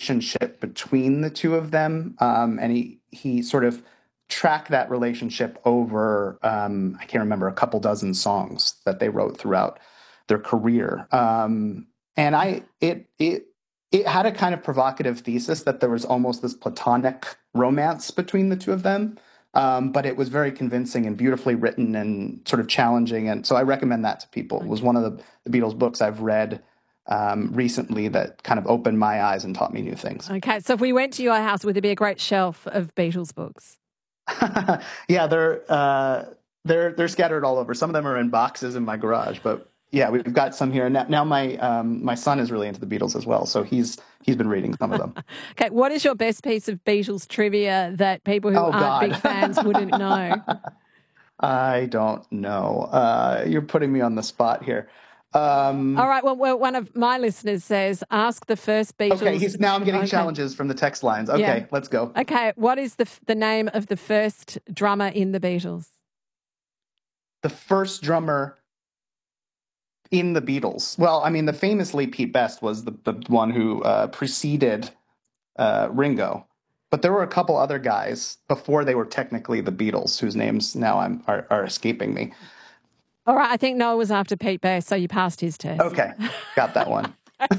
relationship between the two of them, and he sort of tracked that relationship over I can't remember, a couple dozen songs that they wrote throughout their career. And it had a kind of provocative thesis that there was almost this platonic romance between the two of them. But it was very convincing and beautifully written and sort of challenging. And so I recommend that to people. It was one of the Beatles books I've read recently that kind of opened my eyes and taught me new things. Okay, so if we went to your house, would there be a great shelf of Beatles books? Yeah, they're scattered all over. Some of them are in boxes in my garage, but yeah, we've got some here. Now my son is really into the Beatles as well, so he's been reading some of them. Okay, what is your best piece of Beatles trivia that people who aren't big fans wouldn't know? I don't know. You're putting me on the spot here. All right, well, one of my listeners says, ask the first Beatles... Okay, now I'm getting challenges from the text lines. Okay, let's go. Okay, what is the name of the first drummer in the Beatles? The first drummer in the Beatles? Well, I mean, famously, Pete Best was the one who preceded Ringo. But there were a couple other guys before they were technically the Beatles, whose names now are escaping me. All right, I think Noel was after Pete Best, so you passed his test. Okay, got that one.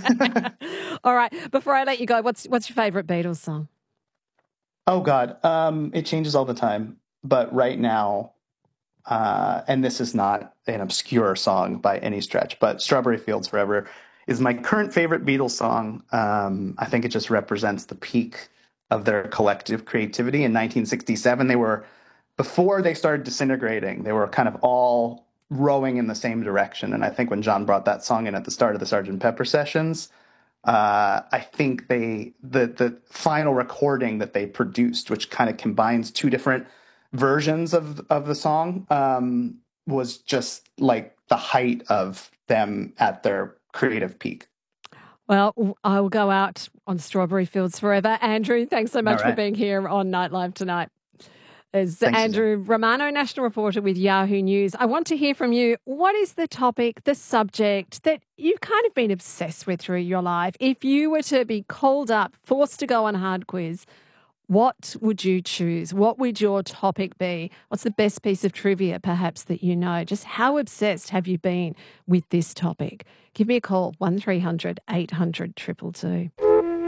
All right, before I let you go, what's your favourite Beatles song? Oh, God. It changes all the time. But right now, and this is not an obscure song by any stretch, but Strawberry Fields Forever is my current favorite Beatles song. I think it just represents the peak of their collective creativity. In 1967, before they started disintegrating, they were kind of all rowing in the same direction. And I think when John brought that song in at the start of the Sgt. Pepper sessions, I think the final recording that they produced, which kind of combines two different versions of the song, was just like the height of them at their creative peak. Well, I will go out on Strawberry Fields Forever. Andrew, thanks so much for being here on Night Live tonight. Thanks, Andrew Romano, national reporter with Yahoo News. I want to hear from you. What is the topic, the subject that you've kind of been obsessed with through your life? If you were to be called up, forced to go on Hard Quiz, what would you choose? What would your topic be? What's the best piece of trivia, perhaps, that you know? Just how obsessed have you been with this topic? Give me a call, 1300 800 222.